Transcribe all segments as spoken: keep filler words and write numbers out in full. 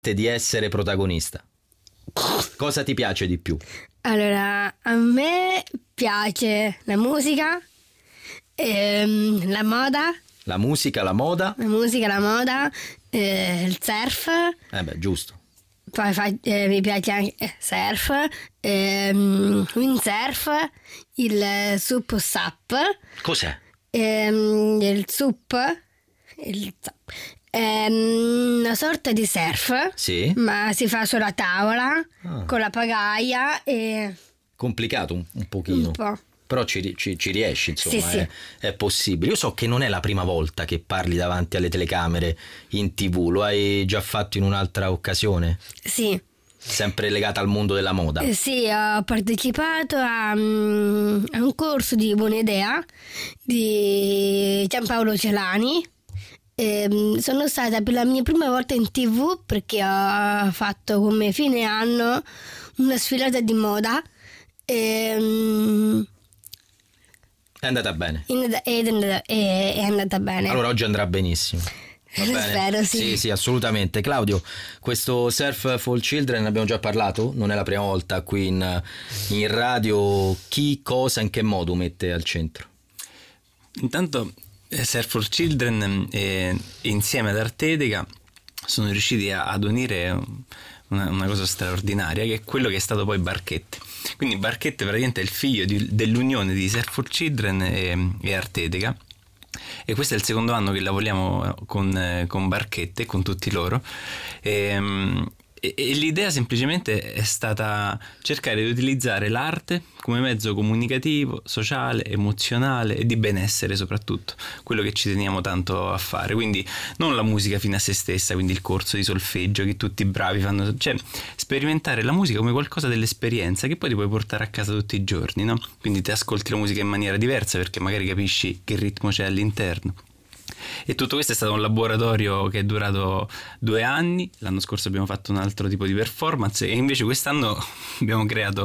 di essere protagonista? Cosa ti piace di più? Allora, a me piace la musica, ehm, la moda. La musica, la moda? La musica, la moda, eh, il surf. Eh beh, giusto. Poi fa, eh, mi piace anche surf, ehm, windsurf, il sup sap. Cos'è? Ehm, il sup, il sup. È una sorta di surf, Sì. ma si fa sulla tavola, Ah. con la pagaia e Complicato un, un pochino. un po'. Però ci, ci- ci riesci, insomma, Sì, sì. È, è possibile. Io so che non è la prima volta che parli davanti alle telecamere in tivù, lo hai già fatto in un'altra occasione? Sì. Sempre legata al mondo della moda? Eh, sì, ho partecipato a, mm, a un corso di Buona Idea di Giampaolo Celani. Ehm, sono stata per la mia prima volta in tivù perché ho fatto come fine anno una sfilata di moda. Ehm, È andata bene. ed è andata, è, è andata bene. Allora oggi andrà benissimo. Va bene? Spero, sì. Sì, sì, assolutamente. Claudio, questo Surf for Children ne abbiamo già parlato, non è la prima volta qui in, in radio. Chi, cosa, in che modo mette al centro? Intanto eh, Surf for Children eh, insieme ad Artetica sono riusciti a, ad unire una, una cosa straordinaria, che è quello che è stato poi Barchette. Quindi Barchette praticamente è il figlio di, dell'unione di Surf for Children e, e Artetica, e questo è il secondo anno che lavoriamo con, eh, con Barchette, con tutti loro. E, E, e l'idea semplicemente è stata cercare di utilizzare l'arte come mezzo comunicativo, sociale, emozionale e di benessere soprattutto, quello che ci teniamo tanto a fare. Quindi non la musica fine a se stessa, quindi il corso di solfeggio che tutti i bravi fanno, cioè sperimentare la musica come qualcosa dell'esperienza che poi ti puoi portare a casa tutti i giorni, no? Quindi ti ascolti la musica in maniera diversa perché magari capisci che ritmo c'è all'interno. E tutto questo è stato un laboratorio che è durato due anni. L'anno scorso abbiamo fatto un altro tipo di performance e invece quest'anno abbiamo creato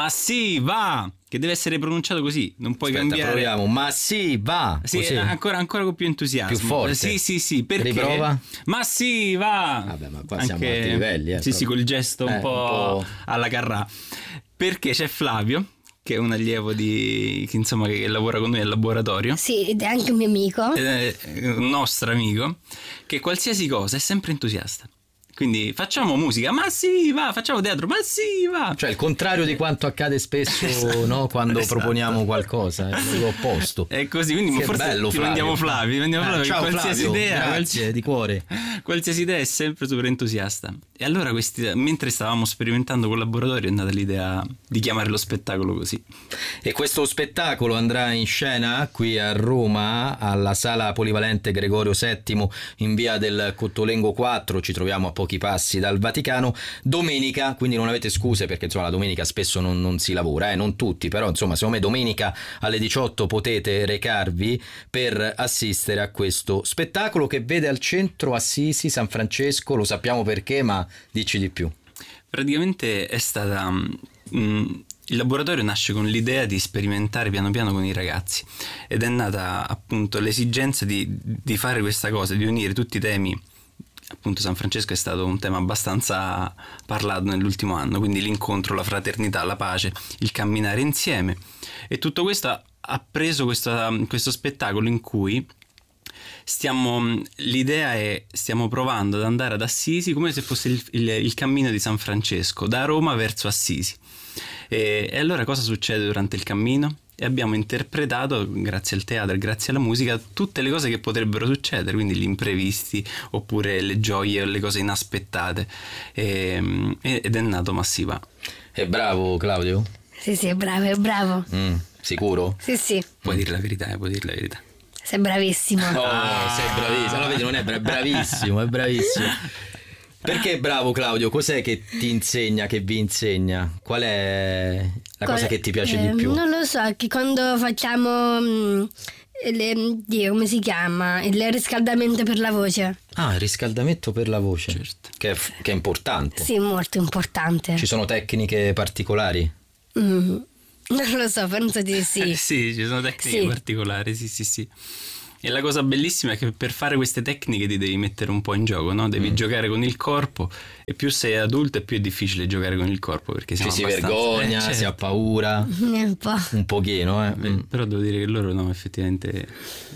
Massiva, che deve essere pronunciato così, non puoi Aspetta, cambiare. proviamo. Ma sì, va. Sì, Così. ancora, ancora con più entusiasmo. Più forte. Sì, sì, sì, perché? Riprova. Massiva. Vabbè, ma qua siamo a alti livelli, eh, Sì, sì, proprio. col gesto un, Eh, po un po' alla Carrà. Perché c'è Flavio, che è un allievo di che, insomma, che lavora con noi al laboratorio. Sì, ed è anche un mio amico. È un nostro amico che qualsiasi cosa è sempre entusiasta. Quindi facciamo musica, ma sì, va, facciamo teatro, ma sì, va. Cioè il contrario di quanto accade spesso, esatto, no? Quando esatto. proponiamo qualcosa, è l'opposto. È così, quindi che forse bello, ti Flavio. mandiamo Flavio, ti mandiamo Flavio, eh, ciao, qualsiasi Flavio, idea, grazie, qualsiasi, di cuore. Qualsiasi idea è sempre super entusiasta. E allora questi, mentre stavamo sperimentando col laboratorio è nata l'idea di chiamare lo spettacolo così. E questo spettacolo andrà in scena qui a Roma alla Sala Polivalente Gregorio settimo in via del Cottolengo quattro, ci troviamo a pochi passi dal Vaticano, domenica, quindi non avete scuse perché insomma la domenica spesso non, non si lavora, eh, non tutti, però insomma secondo me domenica alle diciotto potete recarvi per assistere a questo spettacolo che vede al centro Assisi, San Francesco, lo sappiamo perché, ma dici di più. Praticamente è stata... Mh, il laboratorio nasce con l'idea di sperimentare piano piano con i ragazzi ed è nata appunto l'esigenza di, di fare questa cosa, di unire tutti i temi. Appunto San Francesco è stato un tema abbastanza parlato nell'ultimo anno, quindi l'incontro, la fraternità, la pace, il camminare insieme, e tutto questo ha preso questo, questo spettacolo in cui stiamo, l'idea è stiamo provando ad andare ad Assisi come se fosse il, il, il cammino di San Francesco da Roma verso Assisi, e, e allora cosa succede durante il cammino? E abbiamo interpretato, grazie al teatro e grazie alla musica, tutte le cose che potrebbero succedere, quindi gli imprevisti oppure le gioie o le cose inaspettate, e, ed è nato Massiva. È bravo Claudio? Sì, sì, è bravo, è bravo. Mm, sicuro? Sì, sì. Puoi dire la verità, eh, puoi dire la verità. Sei bravissimo. Oh, ah. sei bravissimo, lo vedi, non è bra- bravissimo, è bravissimo. Perché è bravo Claudio? Cos'è che ti insegna, che vi insegna? Qual è la Qual- cosa che ti piace eh, di più? Non lo so, che quando facciamo mh, le, Dio, come si chiama? Il riscaldamento per la voce. Ah, il riscaldamento per la voce, certo. che, è, che è importante. Sì, molto importante. Ci sono tecniche particolari? Mm, non lo so, penso di sì. Sì, ci sono tecniche Sì. particolari, sì, sì, sì. E la cosa bellissima è che per fare queste tecniche ti devi mettere un po' in gioco, no? Devi mm. giocare con il corpo, e più sei adulto e più è difficile giocare con il corpo, perché ci si abbastanza... vergogna, eh, certo. si ha paura, un po', un pochino, eh. Beh, però devo dire che loro no, effettivamente.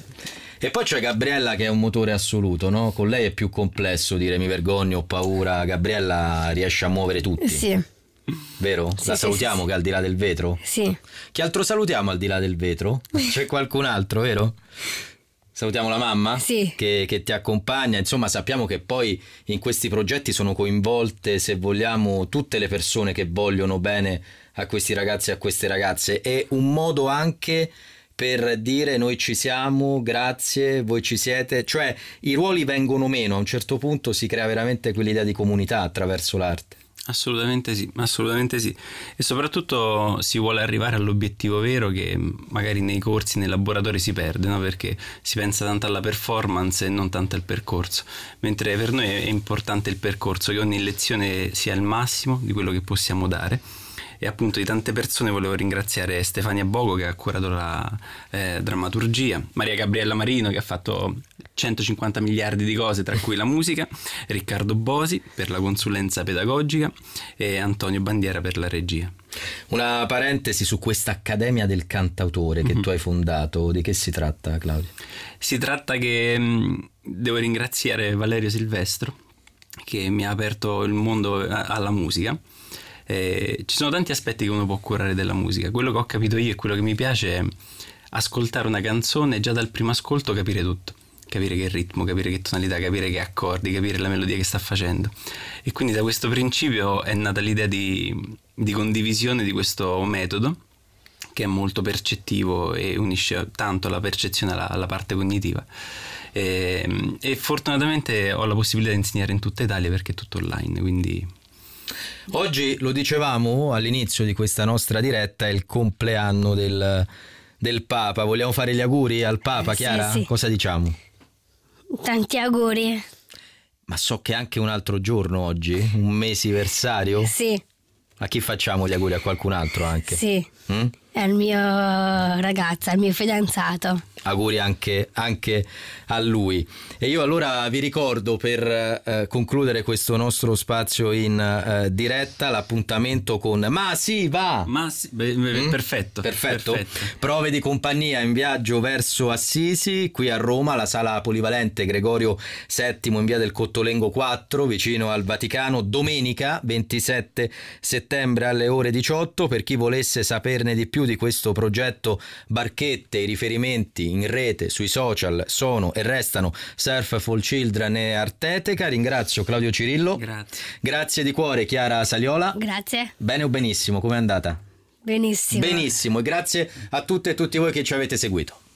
E poi c'è Gabriella che è un motore assoluto, no? Con lei è più complesso dire mi vergogno, ho paura. Gabriella riesce a muovere tutti. Sì. Vero? Sì, La sì, salutiamo sì, che è al di là del vetro? Sì. Chi altro salutiamo al di là del vetro? C'è qualcun altro, vero? Salutiamo la mamma? Sì. Che, che ti accompagna. Insomma, sappiamo che poi in questi progetti sono coinvolte, se vogliamo, tutte le persone che vogliono bene a questi ragazzi e a queste ragazze. È un modo anche per dire noi ci siamo, grazie, voi ci siete. Cioè i ruoli vengono meno, a un certo punto si crea veramente quell'idea di comunità attraverso l'arte. Assolutamente sì, assolutamente sì. E soprattutto si vuole arrivare all'obiettivo vero che magari nei corsi, nei laboratori si perde, no? Perché si pensa tanto alla performance e non tanto al percorso, mentre per noi è importante il percorso, che ogni lezione sia il massimo di quello che possiamo dare. E appunto di tante persone volevo ringraziare Stefania Bogo che ha curato la eh, drammaturgia, Maria Gabriella Marino che ha fatto centocinquanta miliardi di cose tra cui la musica, Riccardo Bosi per la consulenza pedagogica e Antonio Bandiera per la regia. Una parentesi su questa Accademia del Cantautore che mm-hmm. tu hai fondato, di che si tratta, Claudio? Si tratta che mh, devo ringraziare Valerio Silvestro che mi ha aperto il mondo a- alla musica. Eh, ci sono tanti aspetti che uno può curare della musica. Quello che ho capito io e quello che mi piace è ascoltare una canzone e già dal primo ascolto capire tutto, capire che ritmo, capire che tonalità, capire che accordi, capire la melodia che sta facendo. E quindi da questo principio è nata l'idea di, di condivisione di questo metodo che è molto percettivo e unisce tanto la percezione alla, alla parte cognitiva. E, e fortunatamente ho la possibilità di insegnare in tutta Italia perché è tutto online, quindi... Oggi, lo dicevamo all'inizio di questa nostra diretta, è il compleanno del, del Papa. Vogliamo fare gli auguri al Papa, Chiara? Sì, sì. Cosa diciamo? Tanti auguri. Ma so che è anche un altro giorno oggi, un mesiversario. Sì. A chi facciamo gli auguri? A qualcun altro anche? Sì. Mm? È il mio ragazzo, è il mio fidanzato. Auguri anche, anche a lui. E io allora vi ricordo, per eh, concludere questo nostro spazio in eh, diretta, l'appuntamento con Ma sì, va! Ma sì, beh, beh, Mm? perfetto, perfetto perfetto. Prove di compagnia in viaggio verso Assisi, qui a Roma, la sala polivalente Gregorio settimo in via del Cottolengo quattro, vicino al Vaticano, domenica ventisette settembre alle ore diciotto. Per chi volesse saperne di più di questo progetto Barchette, i riferimenti in rete, sui social sono e restano Surf for Children e Arteteca. Ringrazio Claudio Cirillo. Grazie. Grazie di cuore Chiara Saliola. Grazie. Bene o benissimo, com'è andata? Benissimo. Benissimo, e grazie a tutte e tutti voi che ci avete seguito.